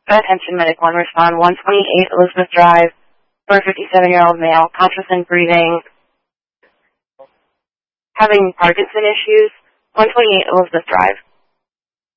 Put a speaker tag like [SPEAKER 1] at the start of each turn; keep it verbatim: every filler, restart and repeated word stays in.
[SPEAKER 1] Attention Medic one, respond one twenty-eight Elizabeth Drive for a fifty-seven-year-old male, conscious and breathing, having Parkinson issues, one twenty-eight Elizabeth Drive.